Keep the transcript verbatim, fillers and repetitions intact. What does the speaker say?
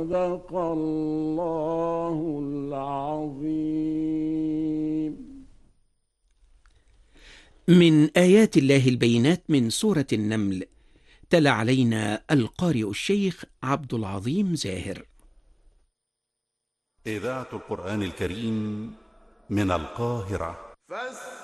صدق الله العظيم. من آيات الله البينات من سورة النمل. تلا علينا القارئ الشيخ عبد العظيم زاهر. إذاعة القرآن الكريم من القاهرة.